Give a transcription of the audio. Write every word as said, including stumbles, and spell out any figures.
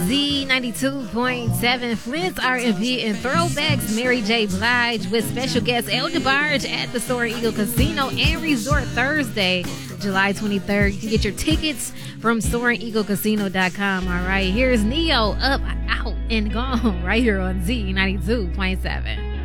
Z ninety-two point seven, Flint's R and B and Throwbacks, Mary J. Blige with special guest El DeBarge at the Soaring Eagle Casino and Resort Thursday, July twenty-third. You can get your tickets from soaring eagle casino dot com. All right, here's Neo, Up, Out, and Gone right here on Z ninety-two point seven.